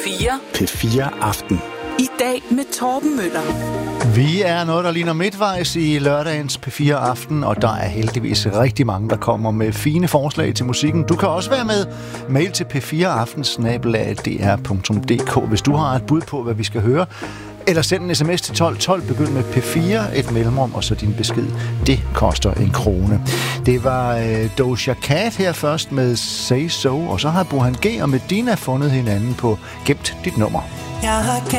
P4. P4 Aften. I dag med Torben Møller. Vi er noget, der ligner midtvejs i lørdagens P4 Aften, og der er heldigvis rigtig mange, der kommer med fine forslag til musikken. Du kan også være med. Mail til p4aften@dr.dk, hvis du har et bud på, hvad vi skal høre. Eller send en sms til 1212, begynd med P4, et mellemrum, og så din besked. Det koster 1 krone. Det var Doja Cat her først med Say So, og så har Burhan G og Medina fundet hinanden på Gemt dit nummer. Jeg har